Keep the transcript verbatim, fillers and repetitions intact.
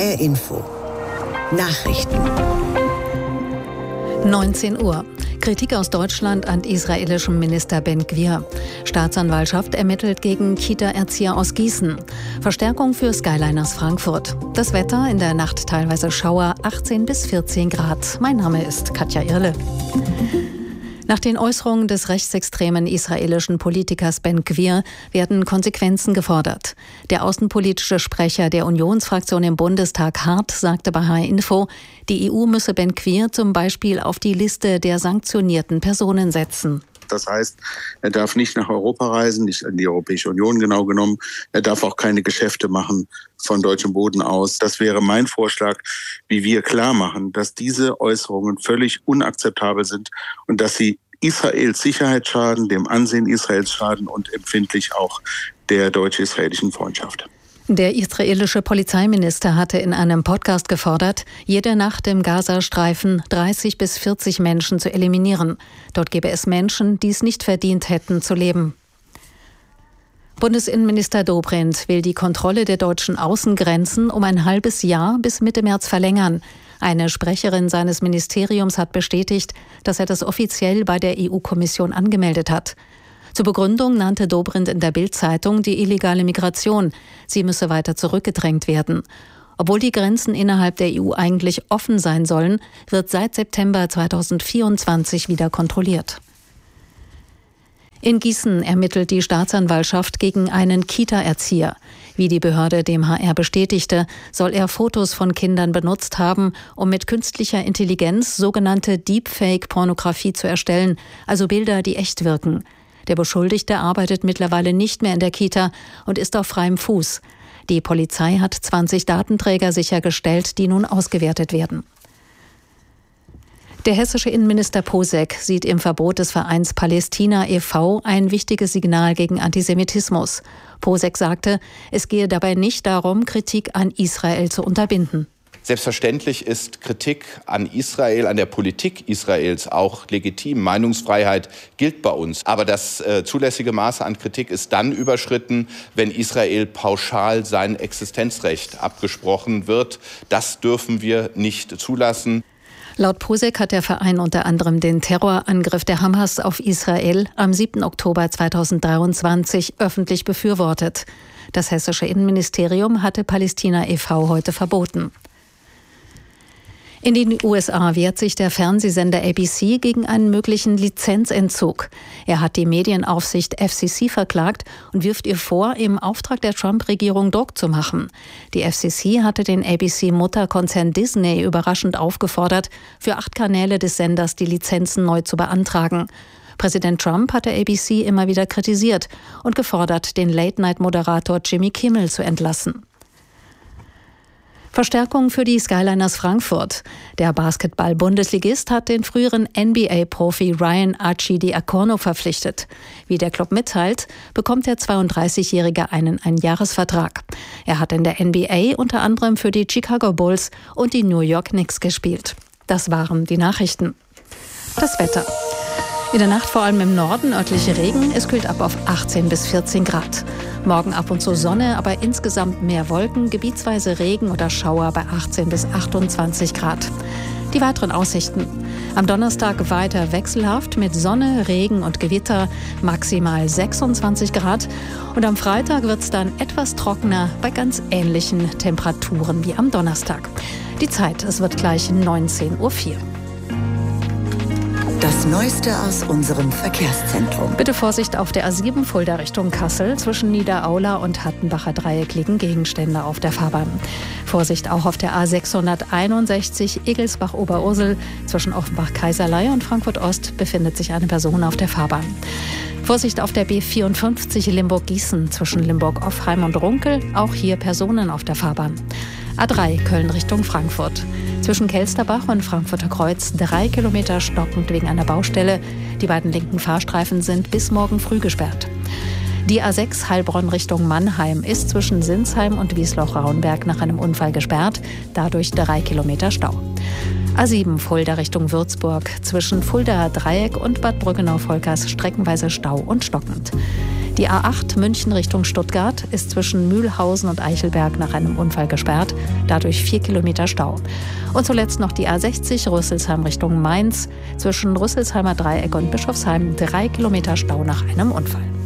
H R Info. Nachrichten. neunzehn Uhr. Kritik aus Deutschland an israelischem Minister Ben Gvir. Staatsanwaltschaft ermittelt gegen Kita-Erzieher aus Gießen. Verstärkung für Skyliners Frankfurt. Das Wetter, in der Nacht teilweise Schauer, achtzehn bis vierzehn Grad. Mein Name ist Katja Irle. Nach den Äußerungen des rechtsextremen israelischen Politikers Ben Gvir werden Konsequenzen gefordert. Der außenpolitische Sprecher der Unionsfraktion im Bundestag, Hart, sagte bei H R Info, die E U müsse Ben Gvir zum Beispiel auf die Liste der sanktionierten Personen setzen. Das heißt, er darf nicht nach Europa reisen, nicht in die Europäische Union genau genommen. Er darf auch keine Geschäfte machen von deutschem Boden aus. Das wäre mein Vorschlag, wie wir klar machen, dass diese Äußerungen völlig unakzeptabel sind und dass sie Israels Sicherheit schaden, dem Ansehen Israels schaden und empfindlich auch der deutsch-israelischen Freundschaft. Der israelische Polizeiminister hatte in einem Podcast gefordert, jede Nacht im Gazastreifen dreißig bis vierzig Menschen zu eliminieren. Dort gäbe es Menschen, die es nicht verdient hätten zu leben. Bundesinnenminister Dobrindt will die Kontrolle der deutschen Außengrenzen um ein halbes Jahr bis Mitte März verlängern. Eine Sprecherin seines Ministeriums hat bestätigt, dass er das offiziell bei der E U-Kommission angemeldet hat. Zur Begründung nannte Dobrindt in der Bild-Zeitung die illegale Migration. Sie müsse weiter zurückgedrängt werden. Obwohl die Grenzen innerhalb der E U eigentlich offen sein sollen, wird seit September zweitausendvierundzwanzig wieder kontrolliert. In Gießen ermittelt die Staatsanwaltschaft gegen einen Kita-Erzieher. Wie die Behörde dem H R bestätigte, soll er Fotos von Kindern benutzt haben, um mit künstlicher Intelligenz sogenannte Deepfake-Pornografie zu erstellen, also Bilder, die echt wirken. Der Beschuldigte arbeitet mittlerweile nicht mehr in der Kita und ist auf freiem Fuß. Die Polizei hat zwanzig Datenträger sichergestellt, die nun ausgewertet werden. Der hessische Innenminister Posek sieht im Verbot des Vereins Palästina e V ein wichtiges Signal gegen Antisemitismus. Posek sagte, es gehe dabei nicht darum, Kritik an Israel zu unterbinden. Selbstverständlich ist Kritik an Israel, an der Politik Israels auch legitim. Meinungsfreiheit gilt bei uns. Aber das äh, zulässige Maß an Kritik ist dann überschritten, wenn Israel pauschal sein Existenzrecht abgesprochen wird. Das dürfen wir nicht zulassen. Laut Posek hat der Verein unter anderem den Terrorangriff der Hamas auf Israel am siebten Oktober zweitausenddreiundzwanzig öffentlich befürwortet. Das hessische Innenministerium hatte Palästina e V heute verboten. In den U S A wehrt sich der Fernsehsender A B C gegen einen möglichen Lizenzentzug. Er hat die Medienaufsicht F C C verklagt und wirft ihr vor, im Auftrag der Trump-Regierung Druck zu machen. Die F C C hatte den A B C-Mutterkonzern Disney überraschend aufgefordert, für acht Kanäle des Senders die Lizenzen neu zu beantragen. Präsident Trump hatte A B C immer wieder kritisiert und gefordert, den Late-Night-Moderator Jimmy Kimmel zu entlassen. Verstärkung für die Skyliners Frankfurt. Der Basketball-Bundesligist hat den früheren N B A-Profi Ryan Arcidiacono verpflichtet. Wie der Club mitteilt, bekommt der zweiunddreißigjährige einen Einjahresvertrag. Er hat in der N B A unter anderem für die Chicago Bulls und die New York Knicks gespielt. Das waren die Nachrichten. Das Wetter. In der Nacht vor allem im Norden örtliche Regen. Es kühlt ab auf achtzehn bis vierzehn Grad. Morgen ab und zu Sonne, aber insgesamt mehr Wolken, gebietsweise Regen oder Schauer bei achtzehn bis achtundzwanzig Grad. Die weiteren Aussichten. Am Donnerstag weiter wechselhaft mit Sonne, Regen und Gewitter, maximal sechsundzwanzig Grad. Und am Freitag wird es dann etwas trockener bei ganz ähnlichen Temperaturen wie am Donnerstag. Die Zeit, es wird gleich neunzehn Uhr vier. Das Neueste aus unserem Verkehrszentrum. Bitte Vorsicht auf der A sieben Fulda Richtung Kassel. Zwischen Niederaula und Hattenbacher Dreieck liegen Gegenstände auf der Fahrbahn. Vorsicht auch auf der A sechshunderteinundsechzig Egelsbach-Oberursel. Zwischen Offenbach-Kaiserlei und Frankfurt-Ost befindet sich eine Person auf der Fahrbahn. Vorsicht auf der B vierundfünfzig Limburg-Gießen. Zwischen Limburg-Offheim und Runkel. Auch hier Personen auf der Fahrbahn. A drei Köln Richtung Frankfurt. Zwischen Kelsterbach und Frankfurter Kreuz drei Kilometer stockend wegen einer Baustelle. Die beiden linken Fahrstreifen sind bis morgen früh gesperrt. Die A sechs Heilbronn Richtung Mannheim ist zwischen Sinsheim und Wiesloch-Raunberg nach einem Unfall gesperrt. Dadurch drei Kilometer Stau. A sieben Fulda Richtung Würzburg. Zwischen Fuldaer Dreieck und Bad Brückenau-Volkers streckenweise Stau und stockend. Die A acht München Richtung Stuttgart ist zwischen Mühlhausen und Eichelberg nach einem Unfall gesperrt, dadurch vier Kilometer Stau. Und zuletzt noch die A sechzig Rüsselsheim Richtung Mainz, zwischen Rüsselsheimer Dreieck und Bischofsheim drei Kilometer Stau nach einem Unfall.